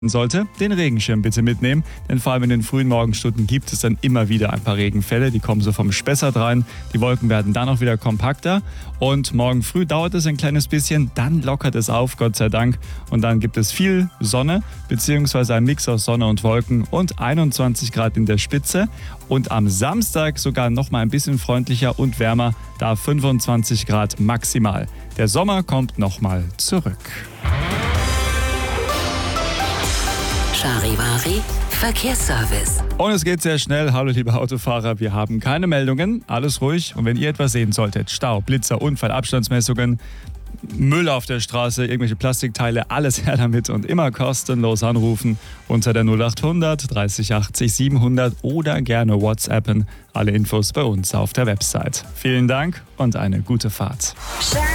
sollte, den Regenschirm bitte mitnehmen, denn vor allem in den frühen Morgenstunden gibt es dann immer wieder ein paar Regenfälle, die kommen so vom Spessart rein, die Wolken werden dann auch wieder kompakter und morgen früh dauert es ein kleines bisschen, dann lockert es auf, Gott sei Dank, und dann gibt es viel Sonne, beziehungsweise ein Mix aus Sonne und Wolken und 21 Grad in der Spitze und am Samstag sogar noch mal ein bisschen freundlicher und wärmer, da 25 Grad maximal. Der Sommer kommt noch mal zurück. Charivari Verkehrsservice. Und es geht sehr schnell. Hallo liebe Autofahrer, wir haben keine Meldungen, alles ruhig. Und wenn ihr etwas sehen solltet, Stau, Blitzer, Unfall, Abstandsmessungen, Müll auf der Straße, irgendwelche Plastikteile, alles her damit und immer kostenlos anrufen unter der 0800 30 80 700 oder gerne WhatsAppen. Alle Infos bei uns auf der Website. Vielen Dank und eine gute Fahrt.